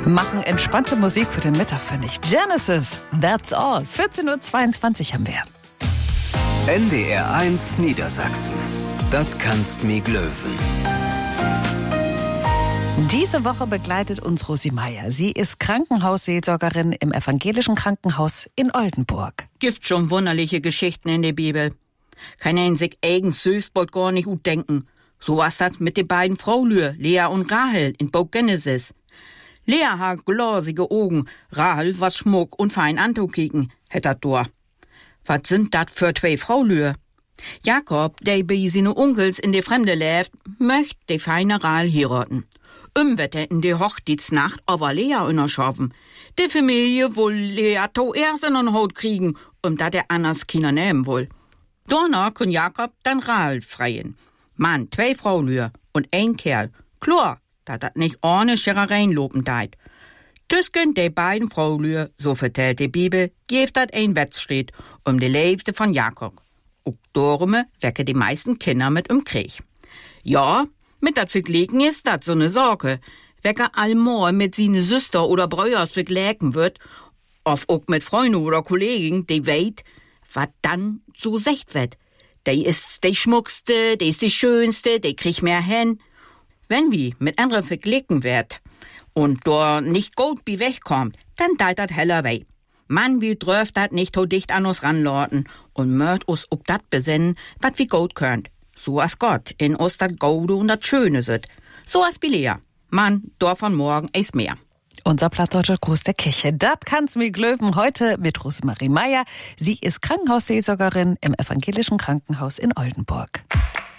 Machen entspannte Musik für den Mittag, finde ich. Genesis, That's All. 14:22 Uhr haben wir. NDR 1 Niedersachsen. Das kannst mi glöwen. Diese Woche begleitet uns Rosi Meier. Sie ist Krankenhausseelsorgerin im evangelischen Krankenhaus in Oldenburg. Gibt schon wunderliche Geschichten in der Bibel. Kann einen sich eigens Süßbot gar nicht gut denken. So was das mit den beiden Fraulür, Lea und Rahel in Buch Genesis. Lea hat glasige Augen, Rahel was schmuck und fein anzukicken, hätt dat door. Was sind dat für zwei Fraulür? Jakob, der bei seine Onkels in die Fremde läft, möcht die feine Rahel heiraten. Wetter in die Hochzeitsnacht aber Lea unterschaffen. Die Familie will Lea to erst in den Haut kriegen, da der anders Kinder nehmen will. Danach kann Jakob dann Rahel freien. Mann, zwei Fraulür und ein Kerl. Klar, dat nicht ohne Scherereien loben deit. Tüsken die beiden Fraulür, so vertellt die Bibel, gibt dat ein Wettstreit die Leibste von Jakob. Auch darum wecken die meisten Kinder mit Krieg. Ja, mit dat verglichen ist dat so ne Sorge. Wecker allmor mit sine Süster oder Brüders vergleichen wird, of auch mit Freunden oder Kollegen, die weit, wat dann so secht wird. Die ist die schmuckste, die ist die schönste, die kriegt mehr hin. Wenn wir mit anderen verglichen wird und da nicht gut wie wegkommt, dann deit dat heller weh. Man, wie dröft dat nicht so dicht an uns ranlorten und möcht uns ob dat besinnen, wat wie gut könnt. So as Gott in uns dat Gode und dat Schöne sit. So as Bilea. Man, da von morgen is mehr. Unser plattdeutscher Gruß der Kirche. Das kann's mir glöben. Heute mit Rosemarie Meier. Sie ist Krankenhausseelsorgerin im evangelischen Krankenhaus in Oldenburg.